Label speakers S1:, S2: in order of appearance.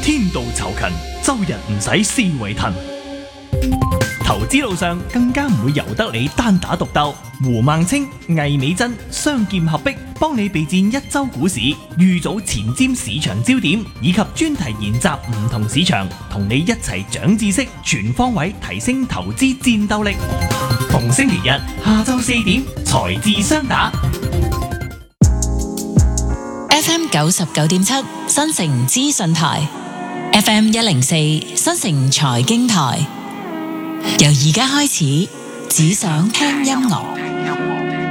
S1: 天道酬勤，周日唔使思維騰。投資路上更加唔會由得你單打獨鬥。胡孟青、魏美珍雙劍合璧，幫你備戰一周股市，預早前瞻市場焦點，以及專題研習唔同市場，同你一齊長知識，全方位提升投資戰鬥力。逢星期日下晝4點，財智雙打。
S2: FM 99.7新城資訊台，FM 104新城財經台。由而家開始，只想聽音樂。